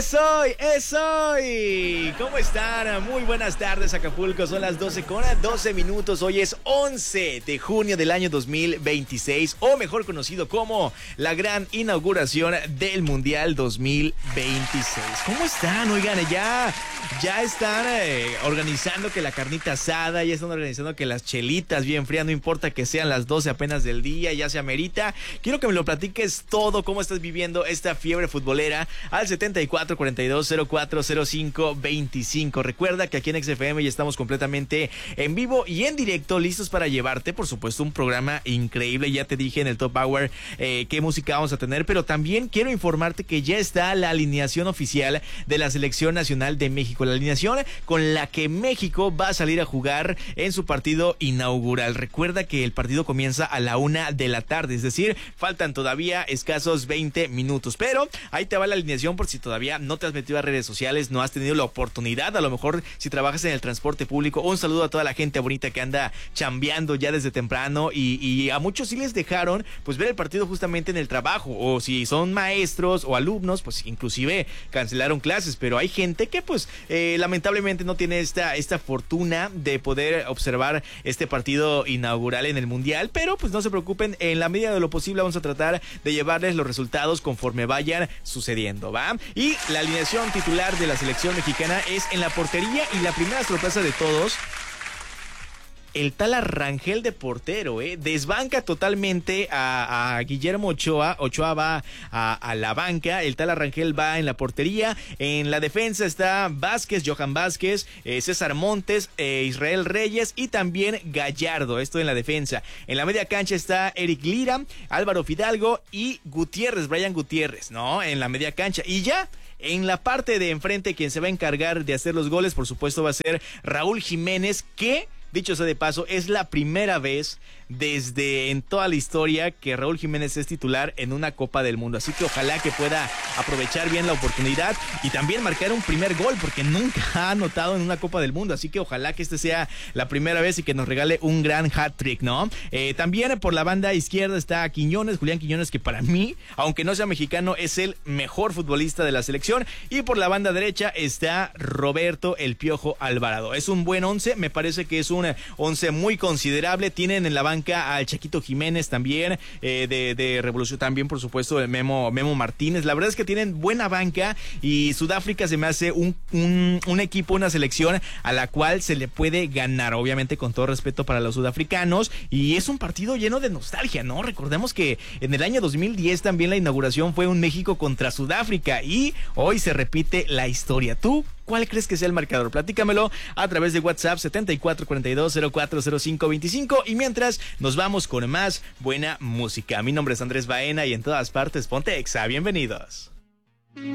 Es hoy. ¿Cómo están? Muy buenas tardes, Acapulco. Son las 12:12 minutos. Hoy es 11 de junio del año 2026, o mejor conocido como la gran inauguración del Mundial 2026. ¿Cómo están? Oigan, ya están organizando que la carnita asada, ya están organizando que las chelitas bien frías, no importa que sean las 12 apenas del día, ya se amerita. Quiero que me lo platiques todo, cómo estás viviendo esta fiebre futbolera al 7442040525. Recuerda que aquí en XFM ya estamos completamente en vivo y en directo, listos para llevarte, por supuesto, un programa increíble. Ya te dije en el Top Hour qué música vamos a tener, pero también quiero informarte que ya está la alineación oficial de la Selección Nacional de México, la alineación con la que México va a salir a jugar en su partido inaugural. Recuerda que el partido comienza a la 1 de la tarde, es decir, faltan todavía escasos 20 minutos, pero ahí te va la alineación por si todavía no te has metido a redes sociales, no has tenido la oportunidad, a lo mejor si trabajas en el transporte público. Un saludo a toda la gente bonita que anda chambeando ya desde temprano y a muchos sí les dejaron pues ver el partido justamente en el trabajo, o si son maestros o alumnos, pues inclusive cancelaron clases, pero hay gente que pues lamentablemente no tiene esta fortuna de poder observar este partido inaugural en el Mundial, pero pues no se preocupen, en la medida de lo posible vamos a tratar de llevarles los resultados conforme vayan sucediendo, ¿va? Y la alineación titular de la selección mexicana es en la portería, y la primera sorpresa de todos, el tal Rangel de portero, desbanca totalmente a Guillermo Ochoa. Ochoa va a la banca, el tal Rangel va en la portería. En la defensa está Vázquez, Johan Vázquez, César Montes, Israel Reyes y también Gallardo, esto en la defensa. En la media cancha está Eric Lira, Álvaro Fidalgo y Gutiérrez, Brian Gutiérrez, ¿no? En la media cancha. Y ya en la parte de enfrente, quien se va a encargar de hacer los goles, por supuesto, va a ser Raúl Jiménez, que, dicho sea de paso, es la primera vez en toda la historia que Raúl Jiménez es titular en una Copa del Mundo. Así que ojalá que pueda aprovechar bien la oportunidad y también marcar un primer gol, porque nunca ha anotado en una Copa del Mundo. Así que ojalá que este sea la primera vez y que nos regale un gran hat-trick, ¿no? También por la banda izquierda está Quiñones, Julián Quiñones, que para mí, aunque no sea mexicano, es el mejor futbolista de la selección. Y por la banda derecha está Roberto El Piojo Alvarado. Es un buen 11, me parece que es un 11 muy considerable. Tienen en la banca al Chaquito Jiménez también, de Revolución, también por supuesto el Memo Martínez. La verdad es que tienen buena banca y Sudáfrica se me hace un equipo, una selección a la cual se le puede ganar, obviamente con todo respeto para los sudafricanos, y es un partido lleno de nostalgia, ¿no? Recordemos que en el año 2010 también la inauguración fue un México contra Sudáfrica y hoy se repite la historia. ¿Tú cuál crees que sea el marcador? Platícamelo a través de WhatsApp 7442040525, y mientras nos vamos con más buena música. Mi nombre es Andrés Baena y en todas partes ponte Exa. Bienvenidos.